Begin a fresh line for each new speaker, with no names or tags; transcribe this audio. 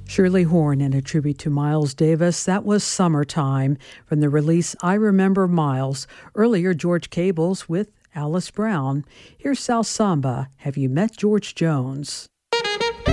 Shirley Horn in a tribute to Miles Davis. That was Summertime from the release I Remember Miles. Earlier, George Cables with Alice Brown. Here's South Samba. Have you met George Jones?